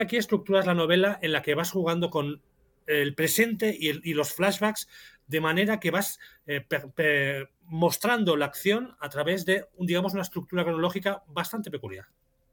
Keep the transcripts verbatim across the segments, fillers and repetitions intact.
aquí estructuras la novela en la que vas jugando con el presente y, el, y los flashbacks de manera que vas eh, per, per, mostrando la acción a través de, digamos, una estructura cronológica bastante peculiar.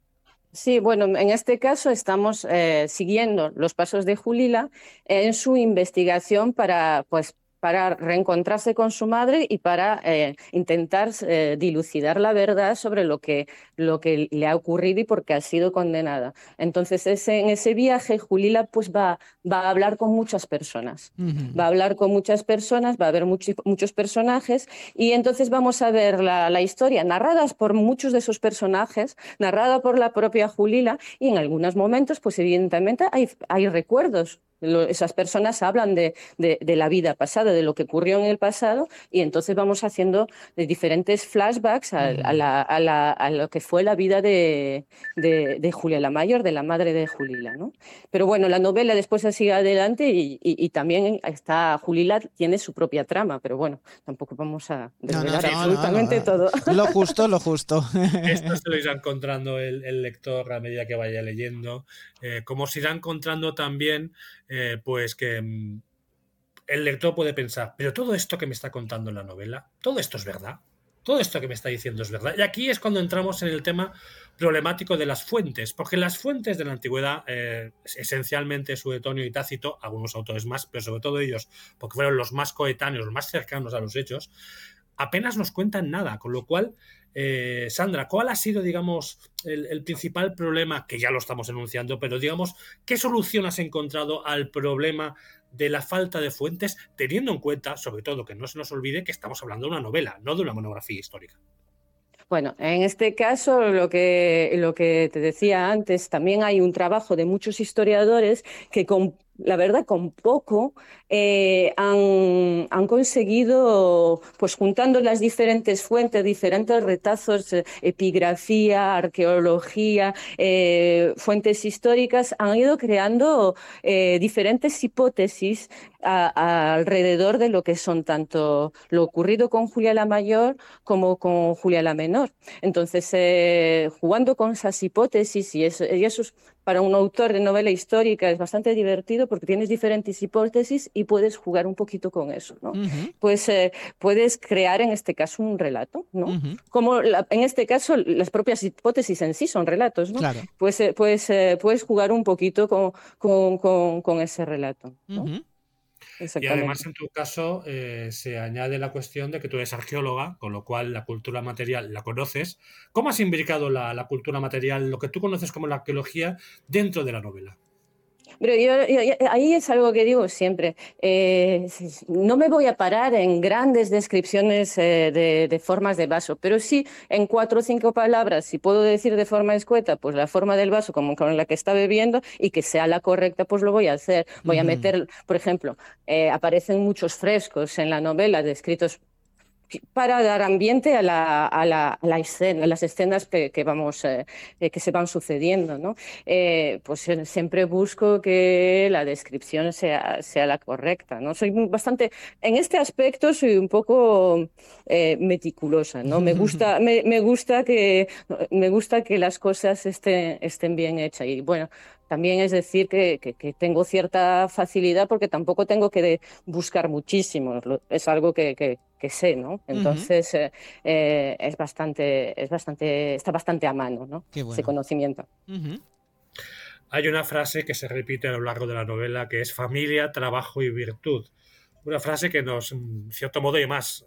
Sí, bueno, en este caso estamos eh, siguiendo los pasos de Julila en su investigación para, pues, para reencontrarse con su madre y para eh, intentar eh, dilucidar la verdad sobre lo que, lo que le ha ocurrido y por qué ha sido condenada. Entonces, ese, en ese viaje, Julila pues, va, va a hablar con muchas personas. Uh-huh. Va a hablar con muchas personas, va a haber much, muchos personajes y entonces vamos a ver la, la historia narrada por muchos de esos personajes, narrada por la propia Julila, y en algunos momentos, pues evidentemente hay, hay recuerdos. Lo, esas personas hablan de, de, de la vida pasada, de lo que ocurrió en el pasado, y entonces vamos haciendo de diferentes flashbacks a, a, la, a, la, a lo que fue la vida de, de, de Julia la Mayor, de la madre de Julila, ¿no? Pero bueno, la novela después sigue adelante y, y, y también está, Julila tiene su propia trama, pero bueno, tampoco vamos a desvelar no, no, absolutamente no, no, no. todo. Lo justo, lo justo. Esto se lo irá encontrando el, el lector a medida que vaya leyendo, eh, como se irá encontrando también eh, pues que mm, el lector puede pensar, pero todo esto que me está contando en la novela, todo esto es verdad, todo esto que me está diciendo es verdad. Y aquí es cuando entramos en el tema problemático de las fuentes, porque las fuentes de la antigüedad, eh, esencialmente Suetonio y Tácito, algunos autores más, pero sobre todo ellos, porque fueron los más coetáneos, los más cercanos a los hechos, apenas nos cuentan nada, con lo cual, eh, Sandra, ¿cuál ha sido, digamos, el, el principal problema, que ya lo estamos enunciando, pero digamos, qué solución has encontrado al problema de la falta de fuentes, teniendo en cuenta, sobre todo, que no se nos olvide que estamos hablando de una novela, no de una monografía histórica? Bueno, en este caso, lo que, lo que te decía antes, también hay un trabajo de muchos historiadores que con la verdad, con poco eh, han, han conseguido, pues juntando las diferentes fuentes, diferentes retazos, eh, epigrafía, arqueología, eh, fuentes históricas, han ido creando eh, diferentes hipótesis a, a alrededor de lo que son tanto lo ocurrido con Julia la Mayor como con Julia la Menor. Entonces, eh, jugando con esas hipótesis, y eso, y eso es, para un autor de novela histórica es bastante divertido porque tienes diferentes hipótesis y puedes jugar un poquito con eso, ¿no? Uh-huh. Pues eh, puedes crear en este caso un relato, ¿no? Uh-huh. Como la, en este caso las propias hipótesis en sí son relatos, ¿no? Claro. Pues eh, pues, eh, puedes jugar un poquito con, con, con, con ese relato, ¿no? Uh-huh. Y además, en tu caso, eh, se añade la cuestión de que tú eres arqueóloga, con lo cual la cultura material la conoces. ¿Cómo has imbricado la, la cultura material, lo que tú conoces como la arqueología, dentro de la novela? Pero yo, yo, ahí es algo que digo siempre, eh, no me voy a parar en grandes descripciones eh, de, de formas de vaso, pero sí en cuatro o cinco palabras, si puedo decir de forma escueta, pues la forma del vaso como con la que está bebiendo y que sea la correcta, pues lo voy a hacer. Voy uh-huh. a meter, por ejemplo, eh, aparecen muchos frescos en la novela descritos para dar ambiente a, la, a, la, a, la escena, a las escenas que, que, vamos, eh, que se van sucediendo, ¿no? Eh, pues siempre busco que la descripción sea, sea la correcta, ¿no? Soy bastante, en este aspecto soy un poco eh, meticulosa, ¿no? Me gusta, me, me, gusta que, me gusta que las cosas estén, estén bien hechas y bueno, también es decir que, que, que tengo cierta facilidad porque tampoco tengo que buscar muchísimo, es algo que, que, que sé, ¿no? Entonces uh-huh. eh, es bastante, es bastante, está bastante a mano, ¿no? Qué bueno. Ese conocimiento. Uh-huh. Hay una frase que se repite a lo largo de la novela que es familia, trabajo y virtud. Una frase que nos, en cierto modo, y más,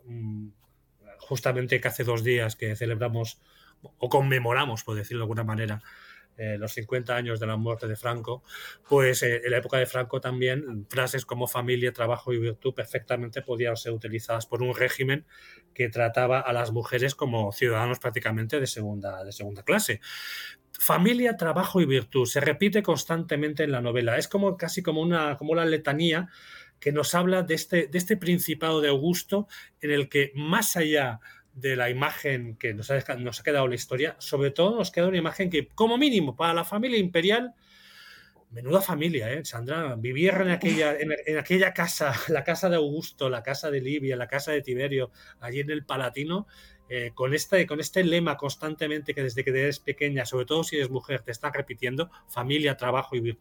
justamente que hace dos días que celebramos o conmemoramos, por decirlo de alguna manera, Eh, los cincuenta años de la muerte de Franco, pues eh, en la época de Franco también frases como familia, trabajo y virtud perfectamente podían ser utilizadas por un régimen que trataba a las mujeres como ciudadanos prácticamente de segunda, de segunda clase. Familia, trabajo y virtud se repite constantemente en la novela. Es como casi como una, como una letanía que nos habla de este, de este principado de Augusto en el que más allá de la imagen que nos ha, nos ha quedado la historia, sobre todo nos queda una imagen que, como mínimo, para la familia imperial, menuda familia, ¿eh, Sandra? Vivir en aquella, en, en aquella casa, la casa de Augusto, la casa de Livia, la casa de Tiberio, allí en el Palatino, eh, con, este, con este lema constantemente que desde que eres pequeña, sobre todo si eres mujer, te están repitiendo, familia, trabajo y virtud,